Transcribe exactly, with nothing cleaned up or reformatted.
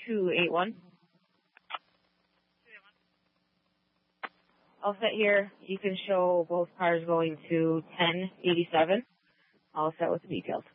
two eight one. All set here. You can show both cars going to ten eighty-seven. All set with the details.